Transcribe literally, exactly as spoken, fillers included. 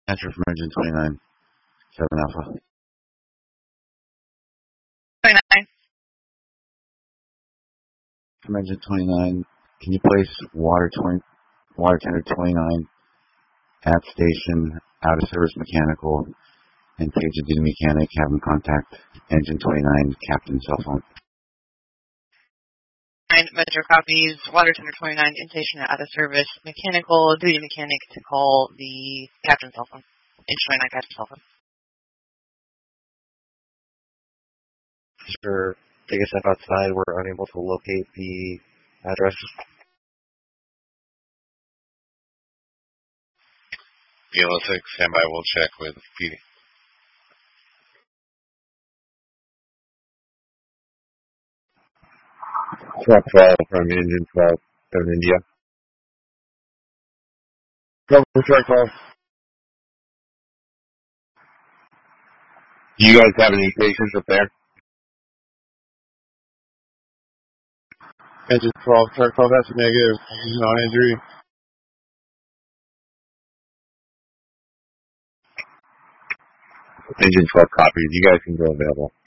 Answer from engine twenty-nine, seven Alpha. twenty-nine. From engine twenty-nine, can you place water twenty, water tender twenty-nine at station, out of service mechanical, and page a duty mechanic, have him contact engine twenty-nine, captain cell phone. Metro copies, water tender twenty-nine, in station, out of service mechanical, duty mechanic to call the captain's cell phone. Engine twenty-nine, captain's cell phone. Sure. Take a step outside. We're unable to locate the address. B L six, stand by. We'll check with P D. Truck twelve from engine twelve, Southern India. Go for truck twelve. Do you guys have any patients up there? Engine twelve, truck twelve, that's a negative. No injury. Engine twelve copies. You guys can go available.